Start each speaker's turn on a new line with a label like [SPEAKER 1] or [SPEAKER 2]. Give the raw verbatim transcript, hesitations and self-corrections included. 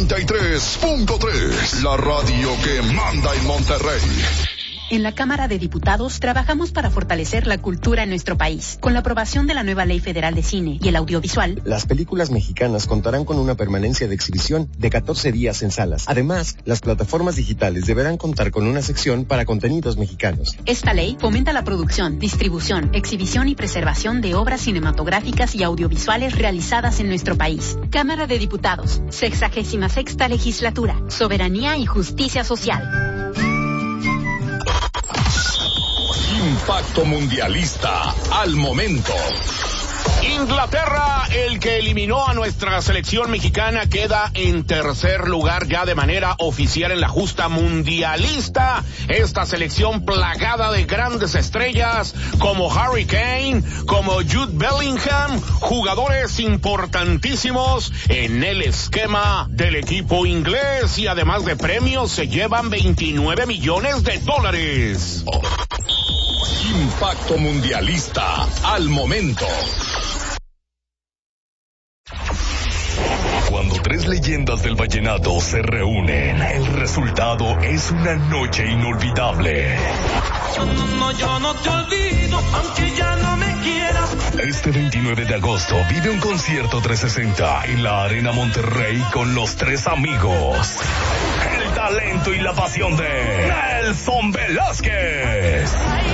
[SPEAKER 1] noventa y tres punto tres, la radio que manda en Monterrey.
[SPEAKER 2] En la Cámara de Diputados trabajamos para fortalecer la cultura en nuestro país. Con la aprobación de la nueva Ley Federal de Cine y el Audiovisual,
[SPEAKER 3] las películas mexicanas contarán con una permanencia de exhibición de catorce días en salas. Además, las plataformas digitales deberán contar con una sección para contenidos mexicanos.
[SPEAKER 2] Esta ley fomenta la producción, distribución, exhibición y preservación de obras cinematográficas y audiovisuales realizadas en nuestro país. Cámara de Diputados, sexagésima sexta legislatura, soberanía y justicia social.
[SPEAKER 1] Impacto mundialista al momento.
[SPEAKER 4] Inglaterra, el que eliminó a nuestra selección mexicana, queda en tercer lugar ya de manera oficial en la justa mundialista. Esta selección plagada de grandes estrellas como Harry Kane, como Jude Bellingham, jugadores importantísimos en el esquema del equipo inglés, y además de premios se llevan veintinueve millones de dólares.
[SPEAKER 1] Impacto mundialista al momento. Cuando tres leyendas del vallenato se reúnen, el resultado es una noche inolvidable.
[SPEAKER 5] Yo no, no, yo no te olvido, aunque ya no me quieras.
[SPEAKER 1] Este veintinueve de agosto vive un concierto trescientos sesenta en la Arena Monterrey con los tres amigos. El talento y la pasión de Nelson Velázquez.